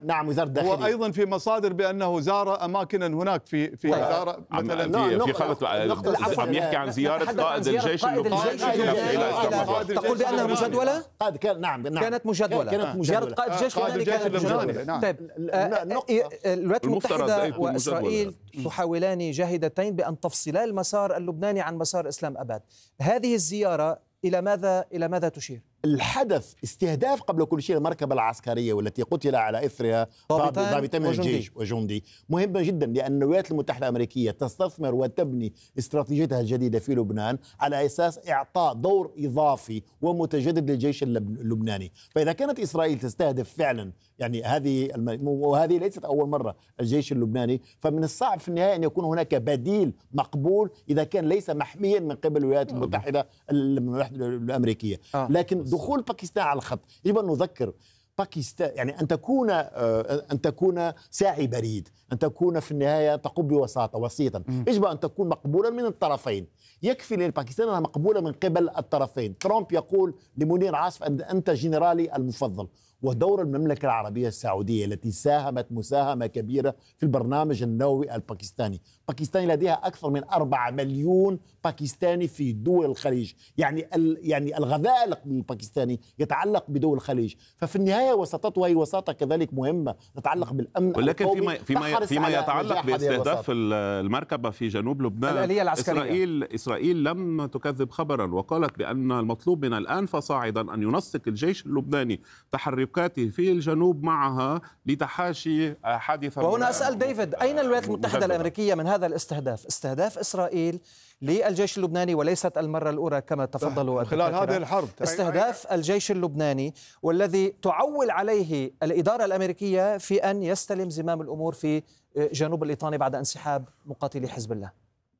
نعم وزارة الداخلية. هو أيضا في مصادر بأنه زار أماكنا هناك في زار مثلا في خلط عم يحكي عن زيارة قائد الجيش اللبناني تقول بأنها مجدولة؟ نعم كانت مجدولة. زيارة قائد الجيش اللبناني كانت مجدولة. طيب الولايات المتحدة وإسرائيل تحاولان جاهدتين بأن تفصلا المسار اللبناني عن مسار إسلام أباد. هذه الزيارة إلى ماذا تشير؟ الحدث استهداف قبل كل شيء المركبة العسكرية والتي قتل على إثرها ضابطان من الجيش وجندي مهمة جدا، لأن الولايات المتحدة الأمريكية تستثمر وتبني استراتيجيتها الجديدة في لبنان على أساس إعطاء دور إضافي ومتجدد للجيش اللبناني. فإذا كانت إسرائيل تستهدف فعلا يعني وهذه ليست أول مرة الجيش اللبناني، فمن الصعب في النهاية أن يكون هناك بديل مقبول إذا كان ليس محميا من قبل الولايات المتحدة الأمريكية. لكن دخول باكستان على الخط يجب أن نذكر باكستان يعني أن تكون ساعي بريد، أن تكون في النهاية تقوم بوساطة وسيطا، يجب أن تكون مقبولا من الطرفين. يكفي لباكستان أنها مقبولة من قبل الطرفين. ترامب يقول لمنير عاصف أنت جنرالي المفضل. ودور المملكة العربية السعودية التي ساهمت مساهمة كبيرة في البرنامج النووي الباكستاني. باكستان لديها أكثر من 4 مليون باكستاني في دول الخليج، يعني الغذاء الباكستاني يتعلق بدول الخليج. ففي النهاية وساطتها هي وساطة كذلك مهمة تتعلق بالأمن ولكن فيما يتعلق باستهداف المركبة في جنوب لبنان، الآلية العسكرية، إسرائيل لم تكذب خبرا وقالت بأن المطلوب من الآن فصاعدا أن ينسق الجيش اللبناني تحركاته في الجنوب معها لتحاشي حادثة. وهنا أسأل ديفيد، أين الولايات المتحدة الأمريكية من هذا الاستهداف؟ استهداف إسرائيل للجيش اللبناني وليست المرة الأولى كما تفضلوا خلال هذه الحرب. استهداف الجيش اللبناني والذي تعول عليه الإدارة الأمريكية في أن يستلم زمام الأمور في جنوب الإيطاني بعد انسحاب مقاتلي حزب الله.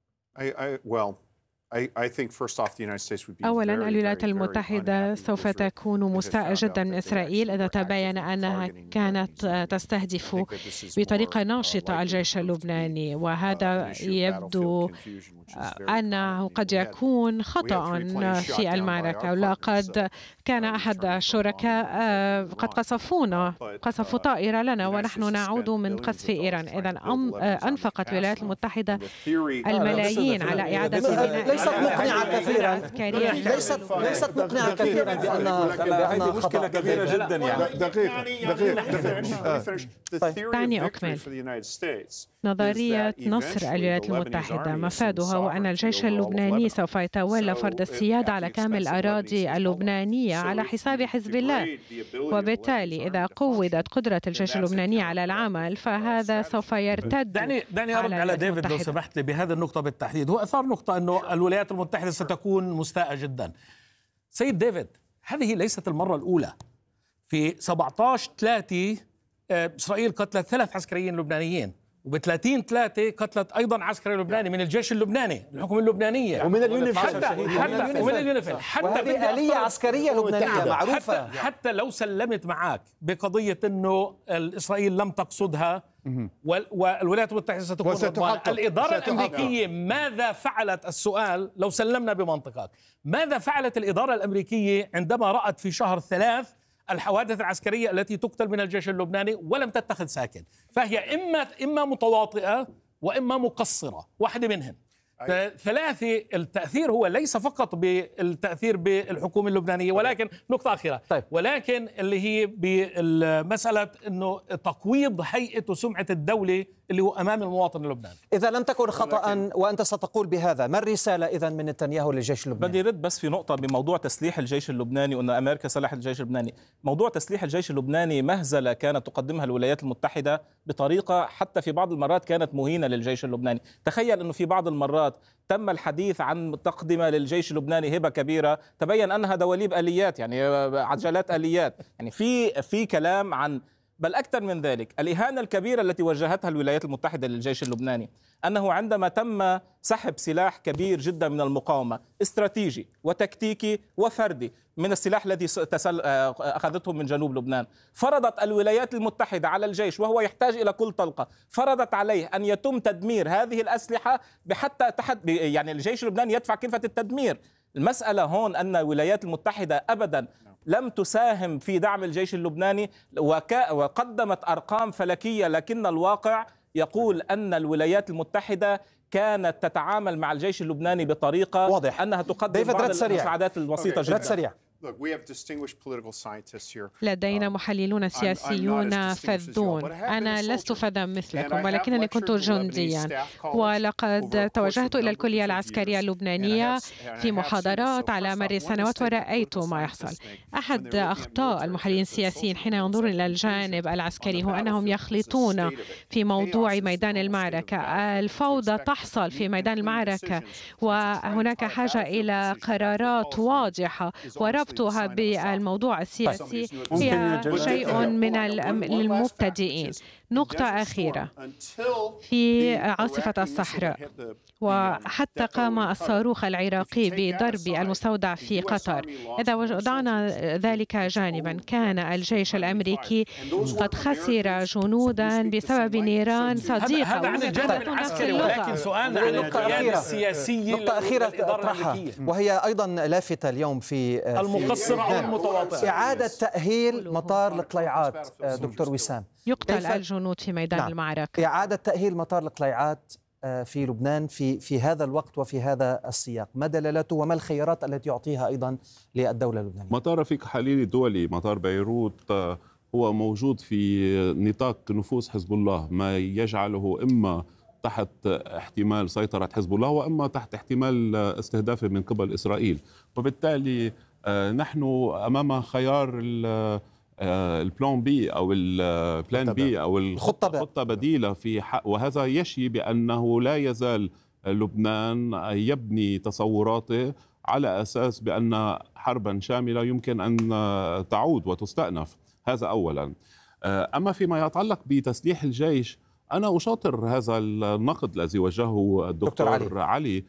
أولا الولايات المتحدة سوف تكون مستاءة جدا من إسرائيل إذا تبين أنها كانت تستهدف بطريقة ناشطة الجيش اللبناني، وهذا يبدو أنه قد يكون خطأ في المعركة. ولقد كان أحد الشركاء قد قصفوا طائرة لنا ونحن نعود من قصف إيران. إذا أنفقت الولايات المتحدة الملايين على إعادة بناء. ليست مقنعة كثيرا بأنها مشكلة كبيرة جدا. دعني أكمل. نظرية نصر الولايات المتحدة مفادها هو أن الجيش اللبناني سوف يتولى فرض السيادة على كامل الأراضي اللبنانية على حساب حزب الله، وبالتالي إذا قوّدت قدرة الجيش اللبناني على العمل فهذا سوف يرتد. دعني أرد على ديفيد لو سمحت لي بهذه النقطة بالتحديد. هو أثار نقطة أنه الولايات المتحدة ستكون مستاءة جدا. سيد ديفيد، هذه ليست المرة الأولى. في 17/3 إسرائيل قتلت 3 عسكريين لبنانيين، وب30/3 قتلت أيضا عسكري لبناني من الجيش اللبناني، الحكومة اللبنانية، ومن اليونيفيل، ومن اليونيفيل، وهذه آلية عسكرية لبنانية معروفة. حتى لو سلمت معك بقضية أنه إسرائيل لم تقصدها والولايات المتحدة ستكون الإدارة الأمريكية ماذا فعلت؟ السؤال لو سلمنا بمنطقك، ماذا فعلت الإدارة الأمريكية عندما رأت في شهر 3 الحوادث العسكرية التي تقتل من الجيش اللبناني ولم تتخذ ساكن؟ فهي إما متواطئة وإما مقصرة، واحدة منهم. 3 التأثير هو ليس فقط بالتأثير بالحكومة اللبنانية، ولكن نقطة أخيرة، ولكن اللي هي بمسألة أنه تقويض هيئة وسمعة الدولة اللي هو أمام المواطن اللبناني. إذا لم تكن خطأ وأنت ستقول بهذا، ما الرسالة إذن من نتنياهو للجيش اللبناني؟ بدي رد بس في نقطة بموضوع تسليح الجيش اللبناني، وأن أمريكا سلحت الجيش اللبناني. موضوع تسليح الجيش اللبناني مهزلة كانت تقدمها الولايات المتحدة بطريقة حتى في بعض المرات كانت مهينة للجيش اللبناني. تخيل أنه في بعض المرات تم الحديث عن تقدمة للجيش اللبناني هبة كبيرة تبين أنها دواليب آليات، يعني عجلات آليات، يعني في كلام عن، بل أكثر من ذلك، الإهانة الكبيرة التي وجهتها الولايات المتحدة للجيش اللبناني، أنه عندما تم سحب سلاح كبير جدا من المقاومة استراتيجي وتكتيكي وفردي من السلاح الذي أخذته من جنوب لبنان، فرضت الولايات المتحدة على الجيش وهو يحتاج إلى كل طلقة، فرضت عليه أن يتم تدمير هذه الأسلحة بحتى يعني الجيش اللبناني يدفع كلفة التدمير. المسألة هون أن الولايات المتحدة أبدا لم تساهم في دعم الجيش اللبناني وقدمت أرقام فلكية، لكن الواقع يقول أن الولايات المتحدة كانت تتعامل مع الجيش اللبناني بطريقة واضح. أنها تقدم بعض المساعدات البسيطة جدا. سريع. لدينا محللون سياسيون فذون. أنا لست فذا مثلكم، ولكنني كنت جنديا، ولقد توجهت إلى الكلية العسكرية اللبنانية في محاضرات على مر السنوات ورأيت ما يحصل. أحد أخطاء المحللين السياسيين حين ينظرون إلى الجانب العسكري هو أنهم يخلطون في موضوع ميدان المعركة. الفوضى تحصل في ميدان المعركة، وهناك حاجة إلى قرارات واضحة، وربطها بالموضوع السياسي هي شيء من المبتدئين. نقطة أخيرة في عاصفة الصحراء، وحتى قام الصاروخ العراقي بضرب المستودع في قطر. إذا وضعنا ذلك جانبا، كان الجيش الأمريكي قد خسر جنودا بسبب نيران صديقة. هذا عن الجانب العسكري، ولكن سؤالنا عن القيادة السياسية. نقطة أخيرة أطرحها وهي أيضا لافتة اليوم في المقصرة أو المتواطئة، إعادة تأهيل مطار القليعات. دكتور وسام، يقتل الجنود في ميدان المعركة. إعادة تأهيل مطار القليعات في لبنان في هذا الوقت وفي هذا السياق، ما دلالته وما الخيارات التي يعطيها أيضا للدولة اللبنانية؟ مطار رفيق حليل الدولي، مطار بيروت، هو موجود في نطاق نفوذ حزب الله، ما يجعله إما تحت احتمال سيطرة حزب الله وإما تحت احتمال استهدافه من قبل إسرائيل. وبالتالي نحن أمام خيار البلان بي أو البلان بي أو الخطة بديلة في حق، وهذا يشي بأنه لا يزال لبنان يبني تصوراته على أساس بأن حربا شاملة يمكن أن تعود وتستأنف. هذا أولا. أما فيما يتعلق بتسليح الجيش، أنا أشاطر هذا النقد الذي وجهه الدكتور علي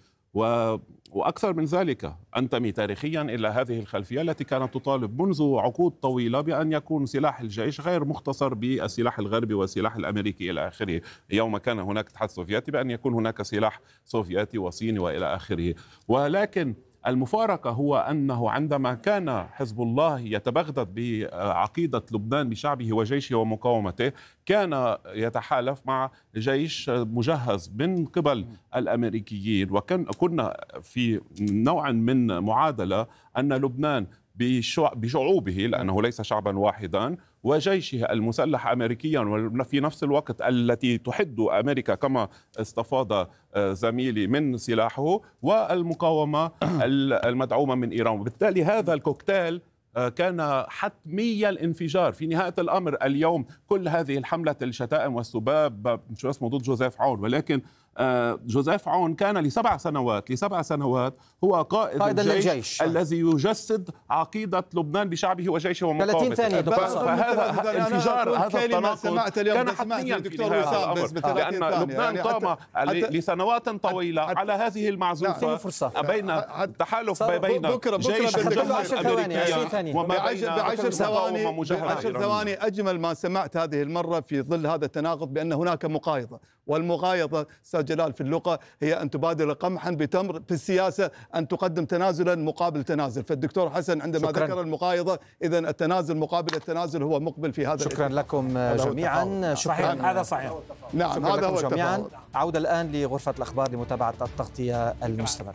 وأكثر من ذلك أنتمي تاريخيا إلى هذه الخلفية التي كانت تطالب منذ عقود طويلة بأن يكون سلاح الجيش غير مختصر بالسلاح الغربي والسلاح الأمريكي إلى آخره. يوم كان هناك اتحاد سوفيتي بأن يكون هناك سلاح سوفيتي وصيني وإلى آخره. ولكن المفارقة هو أنه عندما كان حزب الله يتبغدد بعقيدة لبنان بشعبه وجيشه ومقاومته، كان يتحالف مع جيش مجهز من قبل الأمريكيين، وكنا في نوع من معادلة أن لبنان بشعوبه، لأنه ليس شعبا واحدا، وجيشه المسلح أمريكيا، وفي نفس الوقت التي تحد أمريكا كما استفاض زميلي من سلاحه، والمقاومة المدعومة من إيران. وبالتالي هذا الكوكتيل كان حتمي الانفجار في نهاية الأمر. اليوم كل هذه الحملة الشتائم والسباب شو اسمه ضد جوزيف عون، ولكن جوزيف عون كان لسبع سنوات هو قائد الجيش الذي يجسد عقيدة لبنان بشعبه وجيشه ومقاومته. 30 ثانية فهذا الانفجار، هذا التناقض كان حتميا في نهاية الأمر، لأن لبنان قام لسنوات طويلة على هذه المعزوفة بين التحالف بين جيش الأمريكي وما بين مقاومة مجهزة. 10 ثواني أجمل ما سمعت هذه المرة في ظل هذا التناقض بأن هناك مقايضة، والمقايضة أستاذ جلال في اللغة هي أن تبادل قمحا بتمر، في السياسة أن تقدم تنازلا مقابل تنازل. فالدكتور حسن عندما ذكر المقايضة، إذا التنازل مقابل التنازل هو مقبل في هذا. شكرا لكم جميعا. شكرا. هذا صحيح. نعم، هذا هو جميعا. عودة الآن لغرفة الأخبار لمتابعة التغطية المستمرة.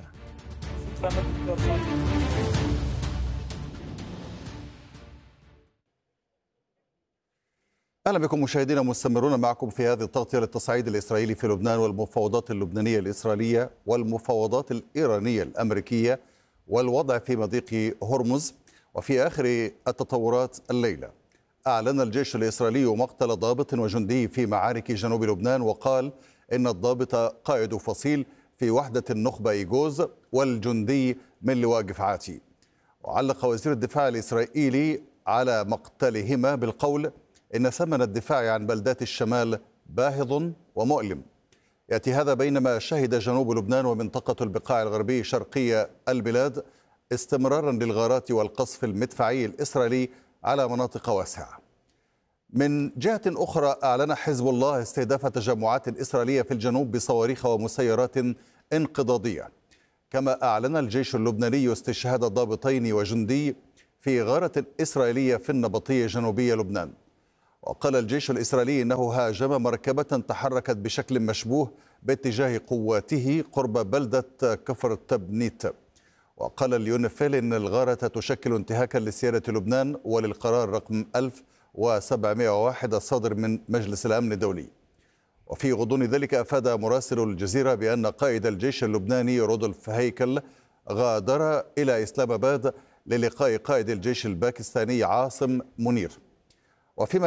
أهلا بكم مشاهدينا، مستمرون معكم في هذه التغطية للتصعيد الإسرائيلي في لبنان والمفاوضات اللبنانية الإسرائيلية والمفاوضات الإيرانية الأمريكية والوضع في مضيق هرمز. وفي آخر التطورات الليلة أعلن الجيش الإسرائيلي مقتل ضابط وجندي في معارك جنوب لبنان، وقال إن الضابط قائد فصيل في وحدة النخبة إيجوز والجندي من لواء قفعاتي. وعلق وزير الدفاع الإسرائيلي على مقتلهما بالقول إن ثمن الدفاع عن بلدات الشمال باهظ ومؤلم. يأتي هذا بينما شهد جنوب لبنان ومنطقة البقاع الغربي شرقية البلاد استمرارا للغارات والقصف المدفعي الإسرائيلي على مناطق واسعة. من جهة أخرى أعلن حزب الله استهداف تجمعات إسرائيلية في الجنوب بصواريخ ومسيرات انقضاضية. كما أعلن الجيش اللبناني استشهاد ضابطين وجندي في غارة إسرائيلية في النبطية جنوبية لبنان. وقال الجيش الإسرائيلي إنه هاجم مركبة تحركت بشكل مشبوه باتجاه قواته قرب بلدة كفر تبنيت. وقال اليونيفيل إن الغارة تشكل انتهاكا لسيادة لبنان وللقرار رقم 1701 الصادر من مجلس الأمن الدولي. وفي غضون ذلك أفاد مراسل الجزيرة بأن قائد الجيش اللبناني رودولف هيكل غادر إلى إسلام آباد للقاء قائد الجيش الباكستاني عاصم منير. وفيما